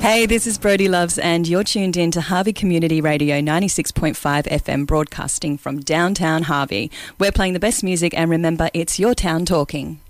Hey, this is Brodie Loves and you're tuned in to Harvey Community Radio 96.5 FM broadcasting from downtown Harvey. We're playing the best music and remember, it's your town talking.